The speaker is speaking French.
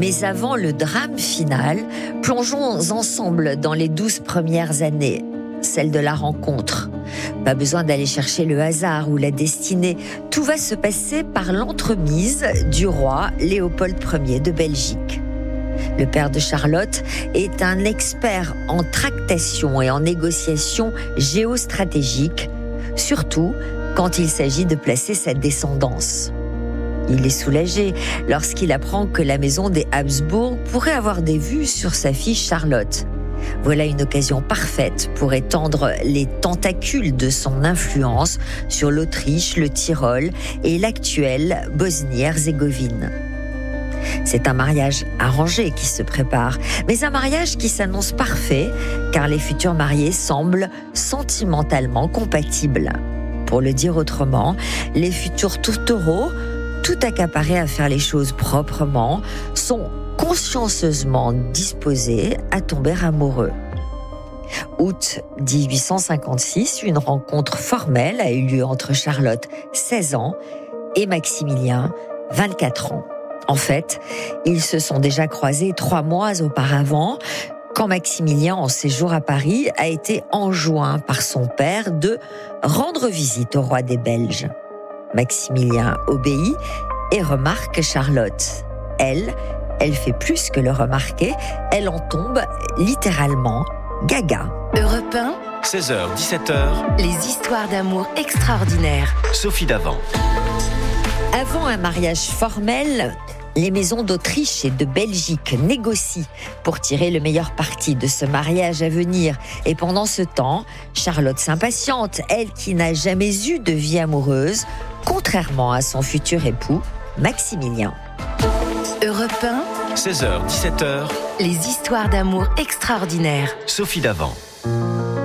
Mais avant le drame final, plongeons ensemble dans les 12 premières années, celle de la rencontre. Pas besoin d'aller chercher le hasard ou la destinée. Tout va se passer par l'entremise du roi Léopold Ier de Belgique. Le père de Charlotte est un expert en tractation et en négociation géostratégique, surtout quand il s'agit de placer sa descendance. Il est soulagé lorsqu'il apprend que la maison des Habsbourg pourrait avoir des vues sur sa fille Charlotte. Voilà une occasion parfaite pour étendre les tentacules de son influence sur l'Autriche, le Tyrol et l'actuelle Bosnie-Herzégovine. C'est un mariage arrangé qui se prépare, mais un mariage qui s'annonce parfait car les futurs mariés semblent sentimentalement compatibles. Pour le dire autrement, les futurs tourtereaux, tout accaparés à faire les choses proprement, sont consciencieusement disposés à tomber amoureux. Août 1856, une rencontre formelle a eu lieu entre Charlotte, 16 ans, et Maximilien, 24 ans. En fait, ils se sont déjà croisés 3 mois auparavant, quand Maximilien, en séjour à Paris, a été enjoint par son père de rendre visite au roi des Belges. Maximilien obéit et remarque Charlotte. Elle fait plus que le remarquer, elle en tombe littéralement gaga. Europe 1, 16h, 17h, les histoires d'amour extraordinaires. Sophie Davant. Avant un mariage formel, les maisons d'Autriche et de Belgique négocient pour tirer le meilleur parti de ce mariage à venir. Et pendant ce temps, Charlotte s'impatiente, elle qui n'a jamais eu de vie amoureuse, contrairement à son futur époux, Maximilien. Europe 1, 16h, 17h, les histoires d'amour extraordinaires. Sophie Davant.